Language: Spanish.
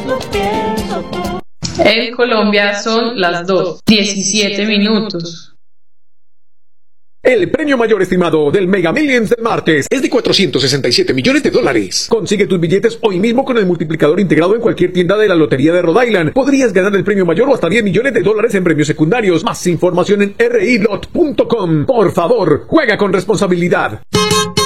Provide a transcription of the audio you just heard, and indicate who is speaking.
Speaker 1: En Colombia son las 2:17 minutos.
Speaker 2: El premio mayor estimado del Mega Millions del martes es de $467 millones. Consigue tus billetes hoy mismo con el multiplicador integrado en cualquier tienda de la Lotería de Rhode Island. Podrías ganar el premio mayor o hasta $10 millones en premios secundarios. Más información en rilot.com. Por favor, juega con responsabilidad.